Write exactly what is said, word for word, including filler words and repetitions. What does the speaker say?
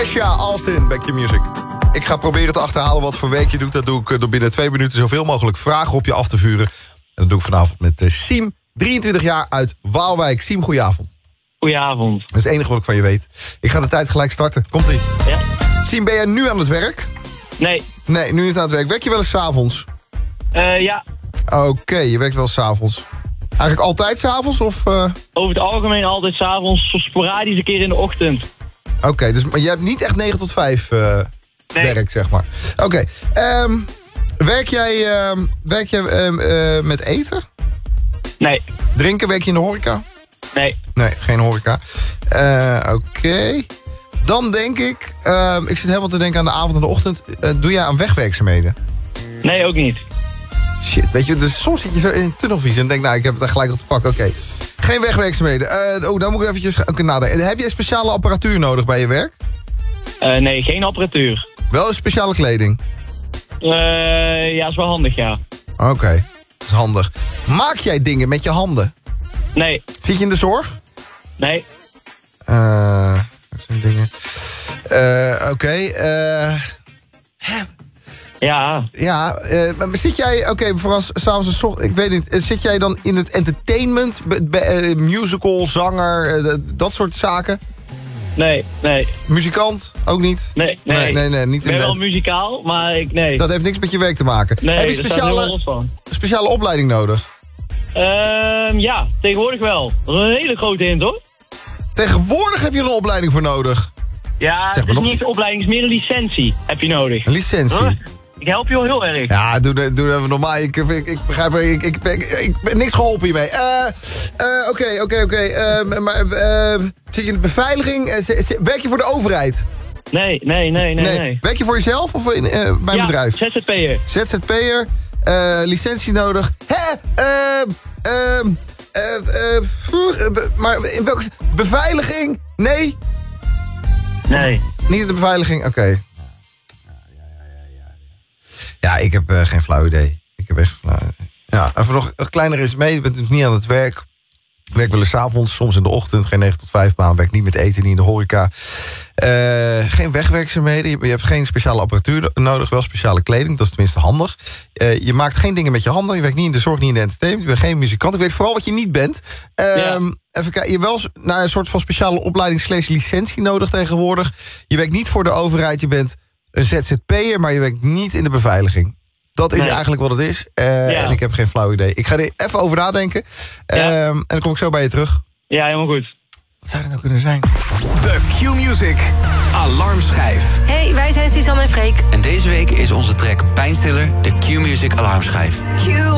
Kesha, Austin, Back Your Music. Ik ga proberen te achterhalen wat voor week je doet. Dat doe ik door binnen twee minuten zoveel mogelijk vragen op je af te vuren. En dat doe ik vanavond met uh, Siem, drieëntwintig jaar uit Waalwijk. Siem, goedenavond. Goedenavond. Dat is het enige wat ik van je weet. Ik ga de tijd gelijk starten. Komt-ie. Ja. Siem, ben jij nu aan het werk? Nee. Nee, nu niet aan het werk. Werk je wel eens 's avonds? Uh, ja. Oké, okay, je werkt wel 's avonds. Eigenlijk altijd 's avonds of... Uh... Over het algemeen altijd 's avonds, soms sporadisch een keer in de ochtend. Oké, okay, dus maar je hebt niet echt negen tot vijf uh, nee. werk, zeg maar. Oké, okay. um, werk jij, um, werk jij um, uh, met eten? Nee. Drinken, werk je in de horeca? Nee. Nee, geen horeca. Uh, Oké. Okay. Dan denk ik, um, ik zit helemaal te denken aan de avond en de ochtend. Uh, doe jij aan wegwerkzaamheden? Nee, ook niet. Shit, weet je, dus soms zit je zo in een tunnelvisie en denk, nou, ik heb het er gelijk op te pakken. Oké. Okay. Geen wegwerkzaamheden. Uh, oh, dan moet ik eventjes okay, nadenken. Heb je speciale apparatuur nodig bij je werk? Uh, nee, geen apparatuur. Wel een speciale kleding? Uh, ja, is wel handig, ja. Oké, okay. Dat is handig. Maak jij dingen met je handen? Nee. Zit je in de zorg? Nee. Uh, dat zijn dingen. Uh, Oké. Okay. Uh, ja. Ja, uh, maar zit jij, oké, okay, vooral s'avonds, ik weet niet, zit jij dan in het entertainment, uh, musical, zanger, uh, dat soort zaken? Nee, nee. Muzikant? Ook niet? Nee, nee. Nee, nee, nee niet ik ben wel muzikaal, maar ik, nee. Dat heeft niks met je werk te maken. Nee, heb je speciale, van. speciale opleiding nodig? Uh, ja, tegenwoordig wel. Dat is een hele grote hint, hoor. Tegenwoordig heb je er een opleiding voor nodig? Ja, zeg het is niet een opleiding, het is meer een licentie heb je nodig. Een licentie? Huh? Ik help je wel heel erg. Ja, doe, doe, doe even normaal. Ik, ik, ik begrijp, ik, ik, ik, ik ben niks geholpen hiermee. Oké, oké, oké. Maar uh, zit je in de beveiliging? Uh, z, z, werk je voor de overheid? Nee, nee, nee, nee. nee. nee. Werk je voor jezelf of in, uh, bij een ja, bedrijf? Z Z P'er. Z Z P'er, uh, licentie nodig. Hè? Uh, uh, uh, uh, maar in welke... Beveiliging? Nee? Nee. Niet in de beveiliging? Oké. Okay. Ja, ik heb uh, geen flauw idee. Ik heb echt flauw idee. Ja, even nog een kleiner is mee. Je bent natuurlijk niet aan het werk. Ik werk wel eens 's avonds, soms in de ochtend. Geen negen tot vijf baan. Werk niet met eten, niet in de horeca. Uh, geen wegwerkzaamheden. Je, je hebt geen speciale apparatuur nodig. Wel speciale kleding. Dat is tenminste handig. Uh, je maakt geen dingen met je handen. Je werkt niet in de zorg, niet in de entertainment. Je bent geen muzikant. Ik weet vooral wat je niet bent. Uh, ja. Even kijken. Je hebt wel naar een soort van speciale opleiding slash licentie nodig tegenwoordig. Je werkt niet voor de overheid. Je bent een Z Z P'er, maar je werkt niet in de beveiliging. Dat is nee. eigenlijk wat het is. Uh, ja. En ik heb geen flauw idee. Ik ga er even over nadenken. Uh, ja. En dan kom ik zo bij je terug. Ja, helemaal goed. Wat zou er nou kunnen zijn? De Q-Music Alarmschijf. Hey, wij zijn Suzanne en Freek. En deze week is onze track Pijnstiller de Q-Music Alarmschijf. Q